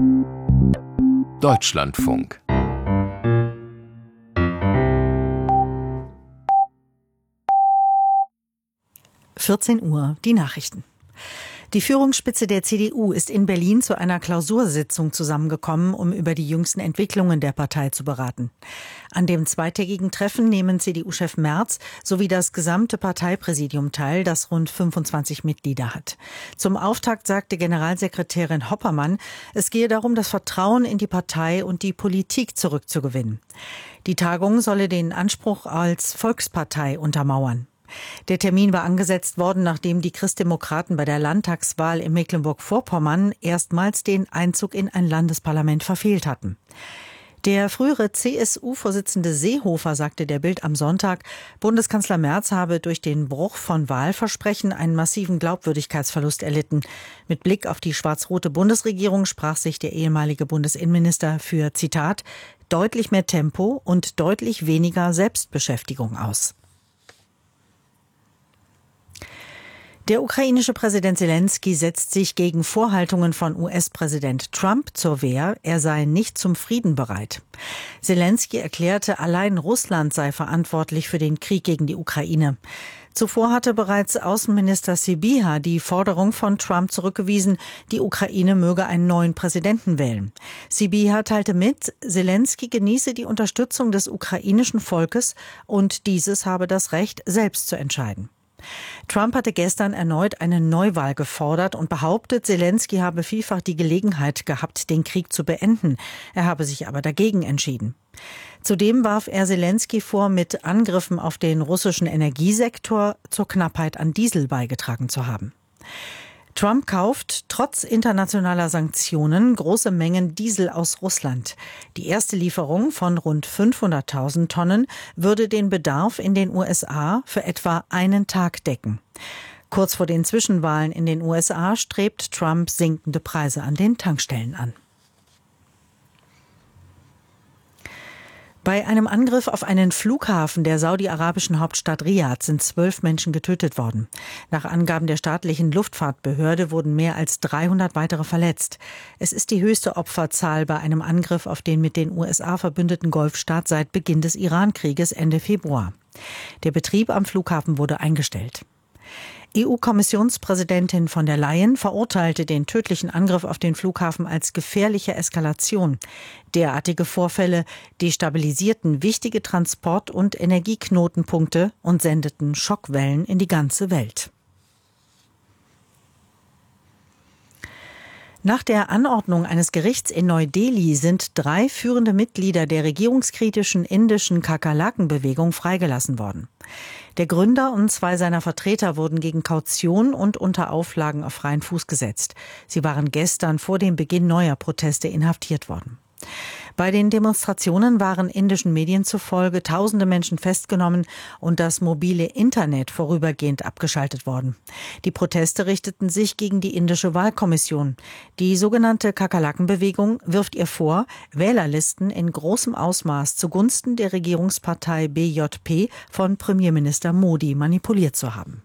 Deutschlandfunk. Uhr, die Nachrichten. Die Führungsspitze der CDU ist in Berlin zu einer Klausursitzung zusammengekommen, um über die jüngsten Entwicklungen der Partei zu beraten. An dem zweitägigen Treffen nehmen CDU-Chef Merz sowie das gesamte Parteipräsidium teil, das rund 25 Mitglieder hat. Zum Auftakt sagte Generalsekretärin Hoppermann, es gehe darum, das Vertrauen in die Partei und die Politik zurückzugewinnen. Die Tagung solle den Anspruch als Volkspartei untermauern. Der Termin war angesetzt worden, nachdem die Christdemokraten bei der Landtagswahl in Mecklenburg-Vorpommern erstmals den Einzug in ein Landesparlament verfehlt hatten. Der frühere CSU-Vorsitzende Seehofer sagte der Bild am Sonntag, Bundeskanzler Merz habe durch den Bruch von Wahlversprechen einen massiven Glaubwürdigkeitsverlust erlitten. Mit Blick auf die schwarz-rote Bundesregierung sprach sich der ehemalige Bundesinnenminister für, Zitat, deutlich mehr Tempo und deutlich weniger Selbstbeschäftigung aus. Der ukrainische Präsident Selenskyj setzt sich gegen Vorhaltungen von US-Präsident Trump zur Wehr, er sei nicht zum Frieden bereit. Selenskyj erklärte, allein Russland sei verantwortlich für den Krieg gegen die Ukraine. Zuvor hatte bereits Außenminister Sybiha die Forderung von Trump zurückgewiesen, die Ukraine möge einen neuen Präsidenten wählen. Sybiha teilte mit, Selenskyj genieße die Unterstützung des ukrainischen Volkes und dieses habe das Recht, selbst zu entscheiden. Trump hatte gestern erneut eine Neuwahl gefordert und behauptet, Selenskyj habe vielfach die Gelegenheit gehabt, den Krieg zu beenden. Er habe sich aber dagegen entschieden. Zudem warf er Selenskyj vor, mit Angriffen auf den russischen Energiesektor zur Knappheit an Diesel beigetragen zu haben. Trump kauft trotz internationaler Sanktionen große Mengen Diesel aus Russland. Die erste Lieferung von rund 500.000 Tonnen würde den Bedarf in den USA für etwa einen Tag decken. Kurz vor den Zwischenwahlen in den USA strebt Trump sinkende Preise an den Tankstellen an. Bei einem Angriff auf einen Flughafen der saudi-arabischen Hauptstadt Riad sind 12 Menschen getötet worden. Nach Angaben der staatlichen Luftfahrtbehörde wurden mehr als 300 weitere verletzt. Es ist die höchste Opferzahl bei einem Angriff auf den mit den USA verbündeten Golfstaat seit Beginn des Iran-Krieges Ende Februar. Der Betrieb am Flughafen wurde eingestellt. EU-Kommissionspräsidentin von der Leyen verurteilte den tödlichen Angriff auf den Flughafen als gefährliche Eskalation. Derartige Vorfälle destabilisierten wichtige Transport- und Energieknotenpunkte und sendeten Schockwellen in die ganze Welt. Nach der Anordnung eines Gerichts in Neu-Delhi sind 3 führende Mitglieder der regierungskritischen indischen Kakerlaken-Bewegung freigelassen worden. Der Gründer und 2 seiner Vertreter wurden gegen Kaution und unter Auflagen auf freien Fuß gesetzt. Sie waren gestern vor dem Beginn neuer Proteste inhaftiert worden. Bei den Demonstrationen waren indischen Medien zufolge Tausende Menschen festgenommen und das mobile Internet vorübergehend abgeschaltet worden. Die Proteste richteten sich gegen die indische Wahlkommission. Die sogenannte Kakerlaken-Bewegung wirft ihr vor, Wählerlisten in großem Ausmaß zugunsten der Regierungspartei BJP von Premierminister Modi manipuliert zu haben.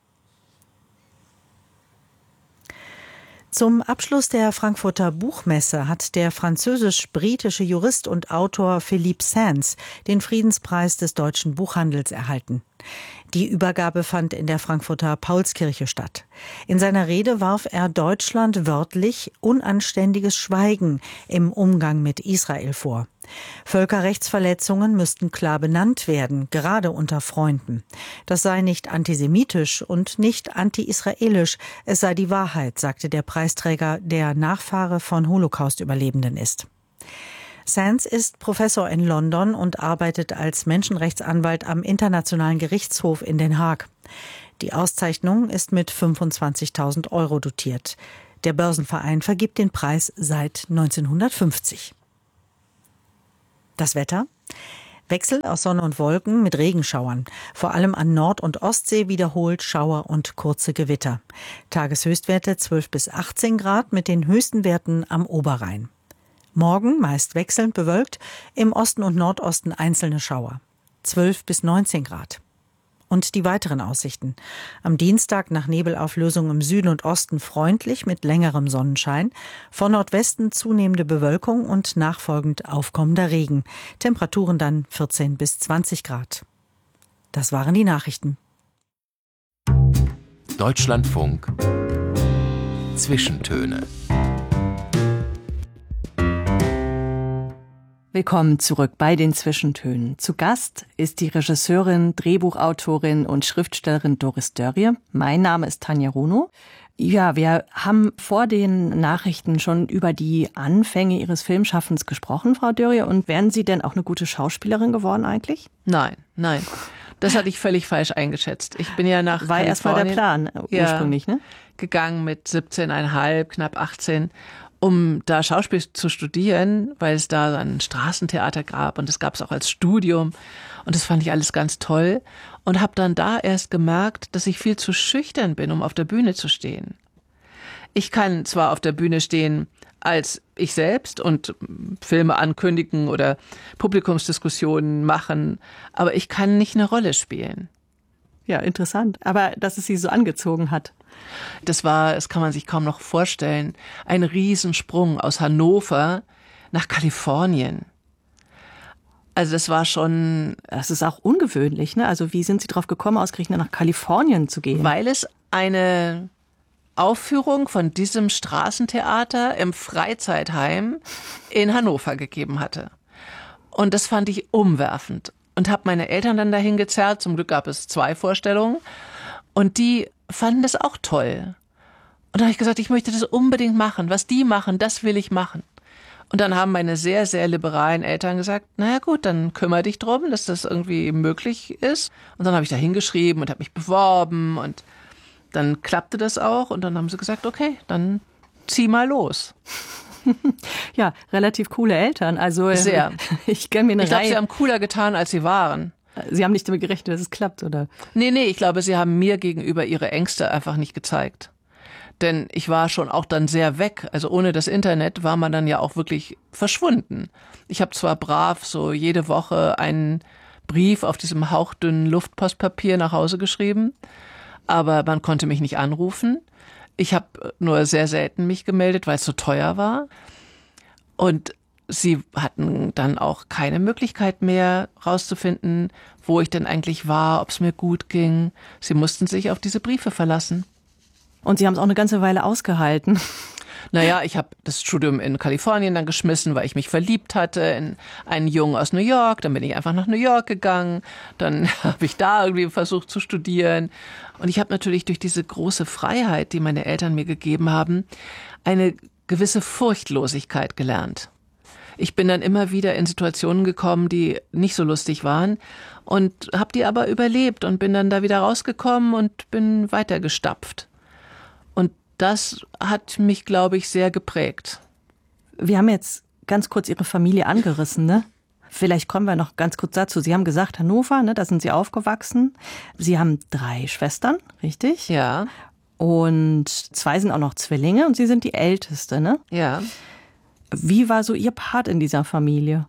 Zum Abschluss der Frankfurter Buchmesse hat der französisch-britische Jurist und Autor Philippe Sands den Friedenspreis des deutschen Buchhandels erhalten. Die Übergabe fand in der Frankfurter Paulskirche statt. In seiner Rede warf er Deutschland wörtlich unanständiges Schweigen im Umgang mit Israel vor. Völkerrechtsverletzungen müssten klar benannt werden, gerade unter Freunden. Das sei nicht antisemitisch und nicht anti-israelisch, es sei die Wahrheit, sagte der Preisträger, der Nachfahre von Holocaust-Überlebenden ist. Sands ist Professor in London und arbeitet als Menschenrechtsanwalt am Internationalen Gerichtshof in Den Haag. Die Auszeichnung ist mit 25.000 € dotiert. Der Börsenverein vergibt den Preis seit 1950. Das Wetter? Wechsel aus Sonne und Wolken mit Regenschauern. Vor allem an Nord- und Ostsee wiederholt Schauer und kurze Gewitter. Tageshöchstwerte 12 bis 18 Grad mit den höchsten Werten am Oberrhein. Morgen meist wechselnd bewölkt, im Osten und Nordosten einzelne Schauer. 12 bis 19 Grad. Und die weiteren Aussichten. Am Dienstag nach Nebelauflösung im Süden und Osten freundlich mit längerem Sonnenschein. Von Nordwesten zunehmende Bewölkung und nachfolgend aufkommender Regen. Temperaturen dann 14 bis 20 Grad. Das waren die Nachrichten. Deutschlandfunk Zwischentöne. Willkommen zurück bei den Zwischentönen. Zu Gast ist die Regisseurin, Drehbuchautorin und Schriftstellerin Doris Dörrie. Mein Name ist Tanja Runo. Ja, wir haben vor den Nachrichten schon über die Anfänge Ihres Filmschaffens gesprochen, Frau Dörrie. Und wären Sie denn auch eine gute Schauspielerin geworden eigentlich? Nein. Das hatte ich völlig falsch eingeschätzt. Ich bin ja nach War erst mal der Plan ursprünglich, ne? Gegangen mit 17,5, knapp 18, um da Schauspiel zu studieren, weil es da ein Straßentheater gab und das gab es auch als Studium und das fand ich alles ganz toll und habe dann da erst gemerkt, dass ich viel zu schüchtern bin, um auf der Bühne zu stehen. Ich kann zwar auf der Bühne stehen als ich selbst und Filme ankündigen oder Publikumsdiskussionen machen, aber ich kann nicht eine Rolle spielen. Ja, interessant. Aber dass es Sie so angezogen hat. Das kann man sich kaum noch vorstellen, ein Riesensprung aus Hannover nach Kalifornien. Also das ist auch ungewöhnlich, ne? Also wie sind Sie drauf gekommen, ausgerechnet nach Kalifornien zu gehen? Weil es eine Aufführung von diesem Straßentheater im Freizeitheim in Hannover gegeben hatte. Und das fand ich umwerfend und habe meine Eltern dann dahin gezerrt. Zum Glück gab es 2 Vorstellungen und die fanden das auch toll. Und da habe ich gesagt, ich möchte das unbedingt machen. Was die machen, das will ich machen. Und dann haben meine sehr, sehr liberalen Eltern gesagt, naja gut, dann kümmere dich drum, dass das irgendwie möglich ist. Und dann habe ich da hingeschrieben und habe mich beworben und dann klappte das auch und dann haben sie gesagt, okay, dann zieh mal los. Ja, relativ coole Eltern. Also sehr. Ich kenne mir eine Reihe. Ich glaube, sie haben cooler getan, als sie waren. Sie haben nicht damit gerechnet, dass es klappt, oder? Nee, ich glaube, sie haben mir gegenüber ihre Ängste einfach nicht gezeigt. Denn ich war schon auch dann sehr weg. Also ohne das Internet war man dann ja auch wirklich verschwunden. Ich habe zwar brav so jede Woche einen Brief auf diesem hauchdünnen Luftpostpapier nach Hause geschrieben, aber man konnte mich nicht anrufen. Ich habe nur sehr selten mich gemeldet, weil es so teuer war. Und sie hatten dann auch keine Möglichkeit mehr rauszufinden, wo ich denn eigentlich war, ob es mir gut ging. Sie mussten sich auf diese Briefe verlassen. Und Sie haben es auch eine ganze Weile ausgehalten. Naja, ich habe das Studium in Kalifornien dann geschmissen, weil ich mich verliebt hatte in einen Jungen aus New York. Dann bin ich einfach nach New York gegangen. Dann habe ich da irgendwie versucht zu studieren. Und ich habe natürlich durch diese große Freiheit, die meine Eltern mir gegeben haben, eine gewisse Furchtlosigkeit gelernt. Ich bin dann immer wieder in Situationen gekommen, die nicht so lustig waren und habe die aber überlebt und bin dann da wieder rausgekommen und bin weitergestapft. Und das hat mich, glaube ich, sehr geprägt. Wir haben jetzt ganz kurz Ihre Familie angerissen, ne? Vielleicht kommen wir noch ganz kurz dazu. Sie haben gesagt, Hannover, ne, da sind Sie aufgewachsen. Sie haben 3 Schwestern, richtig? Ja. Und 2 sind auch noch Zwillinge und Sie sind die Älteste, ne? Ja. Wie war so Ihr Part in dieser Familie?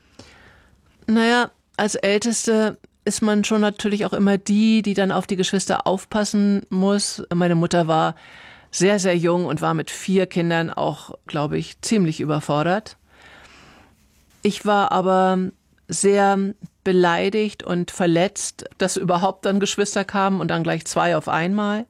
Naja, als Älteste ist man schon natürlich auch immer die dann auf die Geschwister aufpassen muss. Meine Mutter war sehr, sehr jung und war mit 4 Kindern auch, glaube ich, ziemlich überfordert. Ich war aber sehr beleidigt und verletzt, dass überhaupt dann Geschwister kamen und dann gleich 2 auf einmal.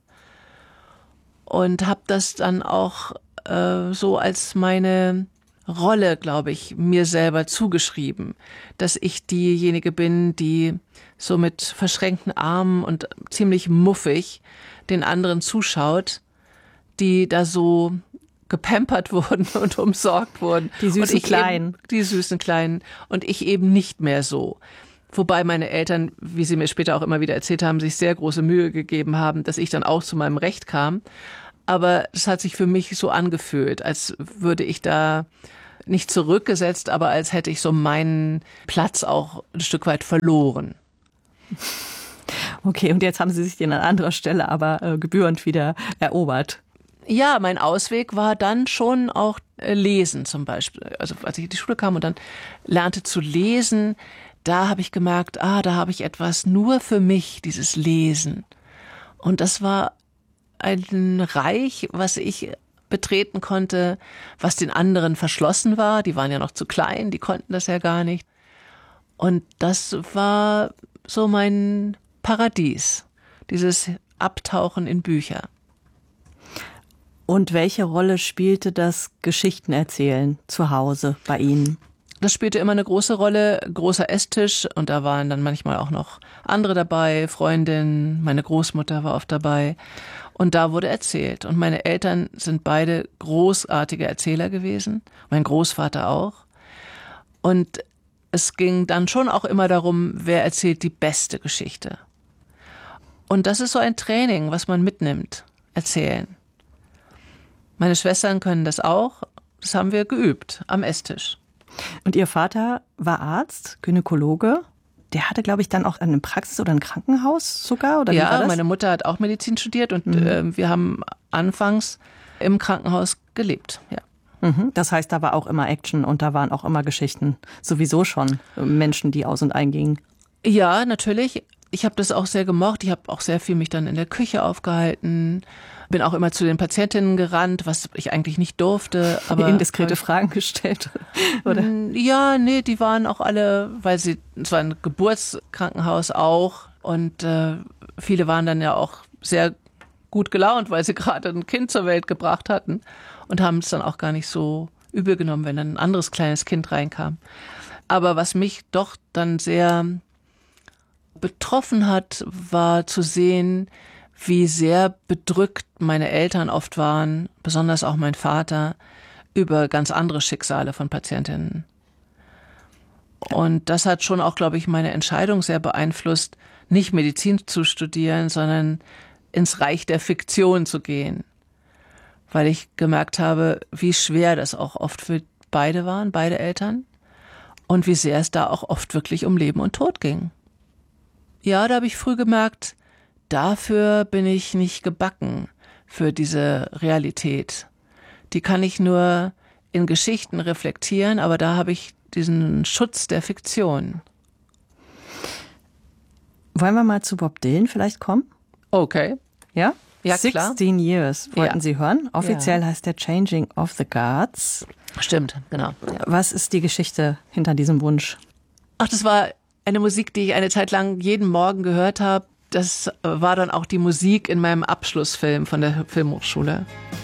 Und habe das dann auch so als meine Rolle, glaube ich, mir selber zugeschrieben, dass ich diejenige bin, die so mit verschränkten Armen und ziemlich muffig den anderen zuschaut, die da so gepampert wurden und umsorgt wurden. Die süßen Kleinen. Die süßen Kleinen. Und ich eben nicht mehr so. Wobei meine Eltern, wie sie mir später auch immer wieder erzählt haben, sich sehr große Mühe gegeben haben, dass ich dann auch zu meinem Recht kam. Aber es hat sich für mich so angefühlt, als würde ich da nicht zurückgesetzt, aber als hätte ich so meinen Platz auch ein Stück weit verloren. Okay, und jetzt haben Sie sich den an anderer Stelle aber gebührend wieder erobert. Ja, mein Ausweg war dann schon auch Lesen zum Beispiel. Also als ich in die Schule kam und dann lernte zu lesen, da habe ich gemerkt, da habe ich etwas nur für mich, dieses Lesen. Und das war ein Reich, was ich betreten konnte, was den anderen verschlossen war. Die waren ja noch zu klein, die konnten das ja gar nicht. Und das war so mein Paradies, dieses Abtauchen in Bücher. Und welche Rolle spielte das Geschichtenerzählen zu Hause bei Ihnen? Das spielte immer eine große Rolle, großer Esstisch, und da waren dann manchmal auch noch andere dabei, Freundinnen, meine Großmutter war oft dabei, und da wurde erzählt. Und meine Eltern sind beide großartige Erzähler gewesen, mein Großvater auch. Und es ging dann schon auch immer darum, wer erzählt die beste Geschichte. Und das ist so ein Training, was man mitnimmt, erzählen. Meine Schwestern können das auch, das haben wir geübt am Esstisch. Und Ihr Vater war Arzt, Gynäkologe. Der hatte, glaube ich, dann auch eine Praxis oder ein Krankenhaus sogar? Oder wie war das? Meine Mutter hat auch Medizin studiert und wir haben anfangs im Krankenhaus gelebt. Ja. Das heißt, da war auch immer Action und da waren auch immer Geschichten. Sowieso schon Menschen, die aus- und eingingen. Ja, natürlich. Ich habe das auch sehr gemocht. Ich habe auch sehr viel mich dann in der Küche aufgehalten. Bin auch immer zu den Patientinnen gerannt, was ich eigentlich nicht durfte. Aber indiskrete Fragen gestellt, oder? Ja, nee, die waren auch alle, es war ein Geburtskrankenhaus auch. Und viele waren dann ja auch sehr gut gelaunt, weil sie gerade ein Kind zur Welt gebracht hatten. Und haben es dann auch gar nicht so übel genommen, wenn dann ein anderes kleines Kind reinkam. Aber was mich doch dann sehr betroffen hat, war zu sehen, wie sehr bedrückt meine Eltern oft waren, besonders auch mein Vater, über ganz andere Schicksale von Patientinnen. Und das hat schon auch, glaube ich, meine Entscheidung sehr beeinflusst, nicht Medizin zu studieren, sondern ins Reich der Fiktion zu gehen. Weil ich gemerkt habe, wie schwer das auch oft für beide waren, beide Eltern. Und wie sehr es da auch oft wirklich um Leben und Tod ging. Ja, da habe ich früh gemerkt, dafür bin ich nicht gebacken, für diese Realität. Die kann ich nur in Geschichten reflektieren, aber da habe ich diesen Schutz der Fiktion. Wollen wir mal zu Bob Dylan vielleicht kommen? Okay. Ja? Ja, klar. 16 Years wollten Sie hören. Offiziell Ja. heißt der Changing of the Guards. Stimmt, genau. Ja. Was ist die Geschichte hinter diesem Wunsch? Ach, das war eine Musik, die ich eine Zeit lang jeden Morgen gehört habe. Das war dann auch die Musik in meinem Abschlussfilm von der Filmhochschule.